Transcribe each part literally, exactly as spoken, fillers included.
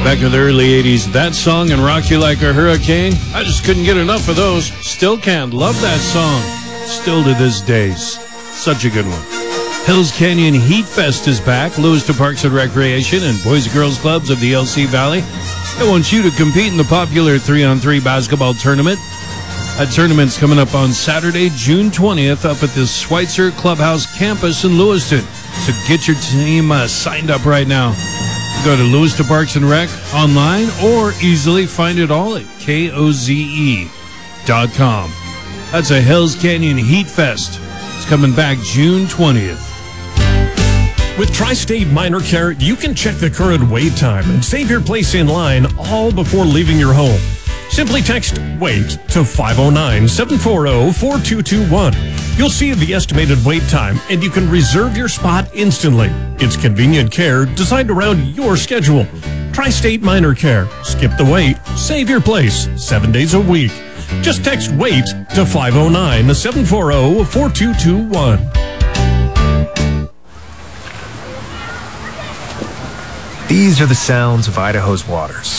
Back in the early eighties, that song and Rock You Like a Hurricane, I just couldn't get enough of those. Still can't. Love that song. Still to this day. Such a good one. Hills Canyon Heat Fest is back. Lewiston Parks and Recreation and Boys and Girls Clubs of the L C Valley. They want you to compete in the popular three on three basketball tournament. That tournament's coming up on Saturday, June twentieth, up at the Schweitzer Clubhouse campus in Lewiston. So get your team uh, signed up right now. Go to Lewiston Parks and Rec online or easily find it all at K O Z E dot com. That's a Hells Canyon Heat Fest. It's coming back June twentieth. With Tri-State Minor Care, you can check the current wait time and save your place in line all before leaving your home. Simply text WAIT to five oh nine, seven four zero, four two two one. You'll see the estimated wait time, and you can reserve your spot instantly. It's convenient care designed around your schedule. Tri-State Minor Care. Skip the wait. Save your place. Seven days a week. Just text WAIT to five oh nine, seven four zero, four two two one. These are the sounds of Idaho's waters.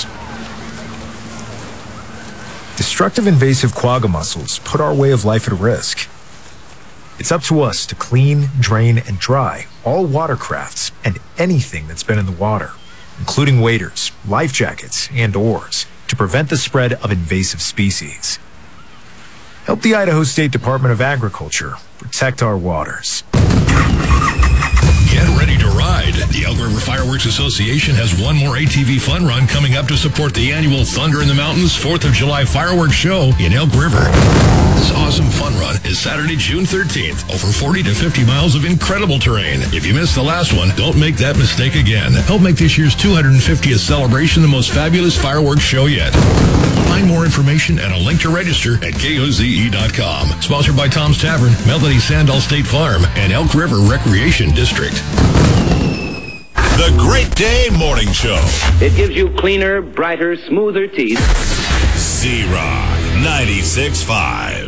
Destructive invasive quagga mussels put our way of life at risk. It's up to us to clean, drain, and dry all watercrafts and anything that's been in the water, including waders, life jackets, and oars, to prevent the spread of invasive species. Help the Idaho State Department of Agriculture protect our waters. Get ready to ride. The Elk River Fireworks Association has one more A T V fun run coming up to support the annual Thunder in the Mountains fourth of July fireworks show in Elk River. This awesome fun run is Saturday, June thirteenth. Over forty to fifty miles of incredible terrain. If you missed the last one, don't make that mistake again. Help make this year's two hundred fiftieth celebration the most fabulous fireworks show yet. Find more information and a link to register at K O Z E dot com. Sponsored by Tom's Tavern, Melody Sandal State Farm, and Elk River Recreation District. The Great Day Morning Show. It gives you cleaner, brighter, smoother teeth. Z-Rock ninety-six point five.